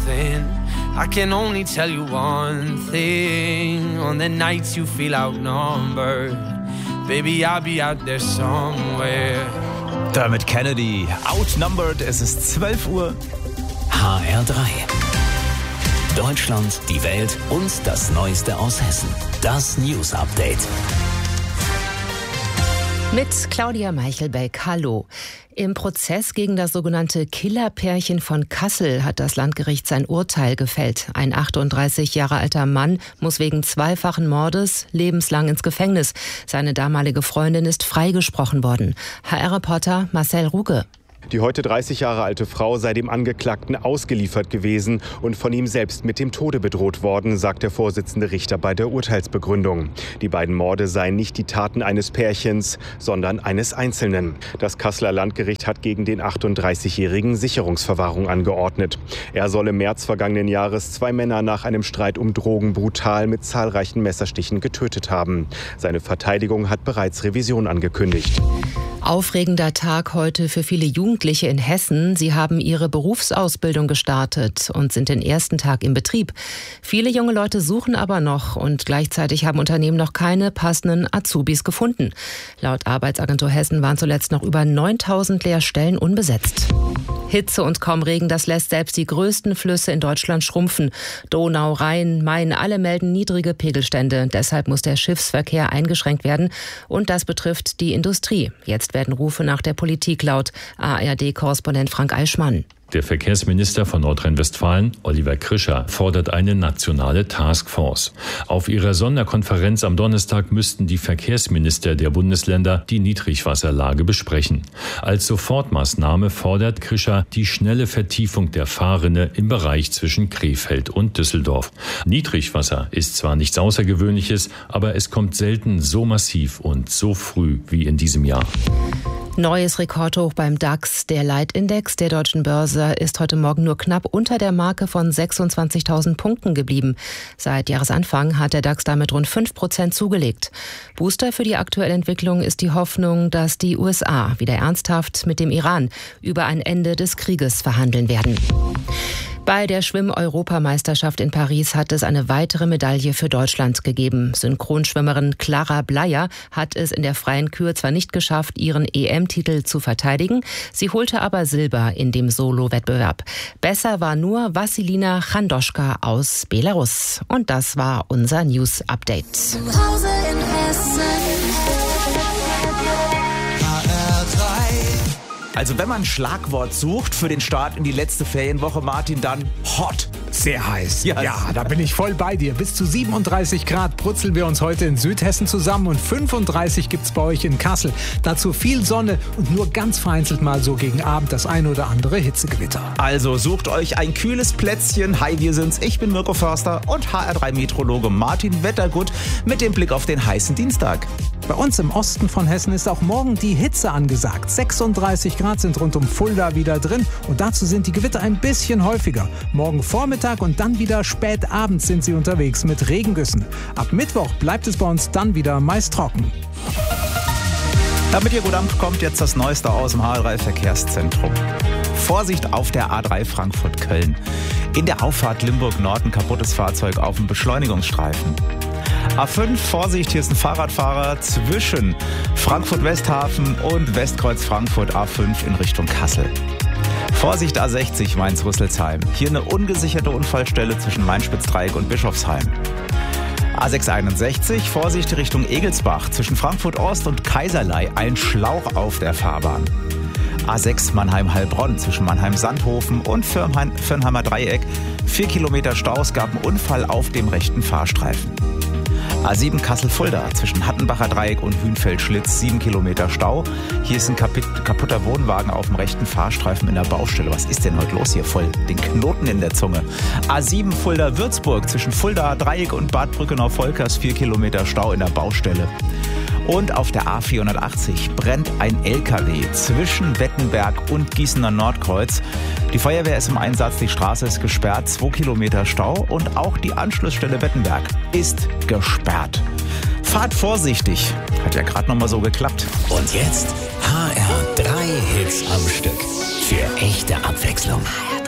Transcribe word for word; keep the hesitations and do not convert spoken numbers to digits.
nothing. I can only tell you one thing. On the nights you feel outnumbered, baby, I'll be out there somewhere. Dermot Kennedy, Outnumbered, es ist zwölf Uhr. H R drei. Deutschland, die Welt und das Neueste aus Hessen. Das News Update. Mit Claudia Meichelbeck, hallo. Im Prozess gegen das sogenannte Killerpärchen von Kassel hat das Landgericht sein Urteil gefällt. Ein achtunddreißig Jahre alter Mann muss wegen zweifachen Mordes lebenslang ins Gefängnis. Seine damalige Freundin ist freigesprochen worden. H R-Reporter Marcel Ruge. Die heute dreißig Jahre alte Frau sei dem Angeklagten ausgeliefert gewesen und von ihm selbst mit dem Tode bedroht worden, sagt der Vorsitzende Richter bei der Urteilsbegründung. Die beiden Morde seien nicht die Taten eines Pärchens, sondern eines Einzelnen. Das Kasseler Landgericht hat gegen den achtunddreißigjährigen Sicherungsverwahrung angeordnet. Er soll im März vergangenen Jahres zwei Männer nach einem Streit um Drogen brutal mit zahlreichen Messerstichen getötet haben. Seine Verteidigung hat bereits Revision angekündigt. Aufregender Tag heute für viele Jugendliche in Hessen. Sie haben ihre Berufsausbildung gestartet und sind den ersten Tag im Betrieb. Viele junge Leute suchen aber noch und gleichzeitig haben Unternehmen noch keine passenden Azubis gefunden. Laut Arbeitsagentur Hessen waren zuletzt noch über neuntausend Lehrstellen unbesetzt. Hitze und kaum Regen, das lässt selbst die größten Flüsse in Deutschland schrumpfen. Donau, Rhein, Main, alle melden niedrige Pegelstände. Deshalb muss der Schiffsverkehr eingeschränkt werden. Und das betrifft die Industrie. Jetzt werden Rufe nach der Politik laut. A R D-Korrespondent Frank Eichmann. Der Verkehrsminister von Nordrhein-Westfalen, Oliver Krischer, fordert eine nationale Taskforce. Auf ihrer Sonderkonferenz am Donnerstag müssten die Verkehrsminister der Bundesländer die Niedrigwasserlage besprechen. Als Sofortmaßnahme fordert Krischer die schnelle Vertiefung der Fahrrinne im Bereich zwischen Krefeld und Düsseldorf. Niedrigwasser ist zwar nichts Außergewöhnliches, aber es kommt selten so massiv und so früh wie in diesem Jahr. Neues Rekordhoch beim DAX. Der Leitindex der deutschen Börse ist heute Morgen nur knapp unter der Marke von sechsundzwanzigtausend Punkten geblieben. Seit Jahresanfang hat der DAX damit rund fünf Prozent zugelegt. Booster für die aktuelle Entwicklung ist die Hoffnung, dass die U S A wieder ernsthaft mit dem Iran über ein Ende des Krieges verhandeln werden. Bei der Schwimm-Europameisterschaft in Paris hat es eine weitere Medaille für Deutschland gegeben. Synchronschwimmerin Clara Bleier hat es in der freien Kür zwar nicht geschafft, ihren E M-Titel zu verteidigen, sie holte aber Silber in dem Solo-Wettbewerb. Besser war nur Wassilina Chandoschka aus Belarus. Und das war unser News-Update. Zu Hause in Hessen. Also wenn man ein Schlagwort sucht für den Start in die letzte Ferienwoche, Martin, dann hot. Sehr heiß. Ja. Ja, da bin ich voll bei dir. Bis zu siebenunddreißig Grad brutzeln wir uns heute in Südhessen zusammen und fünfunddreißig gibt's bei euch in Kassel. Dazu viel Sonne und nur ganz vereinzelt mal so gegen Abend das ein oder andere Hitzegewitter. Also sucht euch ein kühles Plätzchen. Hi, wir sind's. Ich bin Mirko Förster und H R drei Meteorologe Martin Wettergut mit dem Blick auf den heißen Dienstag. Bei uns im Osten von Hessen ist auch morgen die Hitze angesagt. sechsunddreißig Grad sind rund um Fulda wieder drin und dazu sind die Gewitter ein bisschen häufiger. Morgen Vormittag und dann wieder spät abends sind sie unterwegs mit Regengüssen. Ab Mittwoch bleibt es bei uns dann wieder meist trocken. Damit ihr gut ankommt, jetzt das Neueste aus dem H R drei Verkehrszentrum. Vorsicht auf der A drei Frankfurt-Köln. In der Auffahrt Limburg-Nord ein kaputtes Fahrzeug auf dem Beschleunigungsstreifen. A fünf, Vorsicht, hier ist ein Fahrradfahrer zwischen Frankfurt-Westhafen und Westkreuz Frankfurt A fünf in Richtung Kassel. Vorsicht A sechzig, Mainz-Rüsselsheim. Hier eine ungesicherte Unfallstelle zwischen Main-Spitz-Dreieck und Bischofsheim. A sechs einundsechzig, Vorsicht Richtung Egelsbach. Zwischen Frankfurt-Ost und Kaiserlei ein Schlauch auf der Fahrbahn. A sechs Mannheim-Heilbronn zwischen Mannheim-Sandhofen und Firnheimer Dreieck. Vier Kilometer Stau, es gab einen Unfall auf dem rechten Fahrstreifen. A sieben Kassel-Fulda zwischen Hattenbacher Dreieck und Hühnfeld-Schlitz, sieben Kilometer Stau. Hier ist ein kaputter Wohnwagen auf dem rechten Fahrstreifen in der Baustelle. Was ist denn heute los hier? Voll den Knoten in der Zunge. A sieben Fulda-Würzburg zwischen Fulda Dreieck und Bad Brückenau-Volkers, vier Kilometer Stau in der Baustelle. Und auf der A vierhundertachtzig brennt ein L K W zwischen Wettenberg und Gießener Nordkreuz. Die Feuerwehr ist im Einsatz, die Straße ist gesperrt, zwei Kilometer Stau und auch die Anschlussstelle Wettenberg ist gesperrt. Fahrt vorsichtig. Hat ja gerade noch mal so geklappt. Und jetzt H R drei Hits am Stück. Für echte Abwechslung.